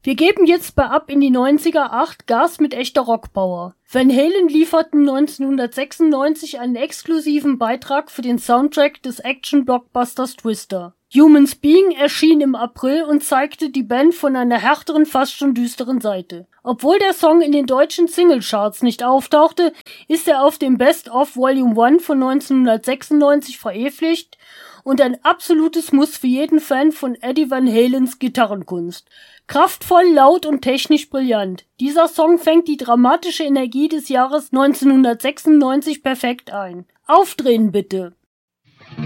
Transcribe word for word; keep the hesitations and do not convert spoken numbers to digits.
Wir geben jetzt bei Ab in die neunziger acht Gas mit echter Rockpower. Van Halen lieferten neunzehnhundertsechsundneunzig einen exklusiven Beitrag für den Soundtrack des Action-Blockbusters Twister. Humans Being erschien im April und zeigte die Band von einer härteren, fast schon düsteren Seite. Obwohl der Song in den deutschen Singlecharts nicht auftauchte, ist er auf dem Best of Volume eins von neunzehnhundertsechsundneunzig verewigt und ein absolutes Muss für jeden Fan von Eddie Van Halens Gitarrenkunst. Kraftvoll, laut und technisch brillant. Dieser Song fängt die dramatische Energie des Jahres neunzehnhundertsechsundneunzig perfekt ein. Aufdrehen bitte!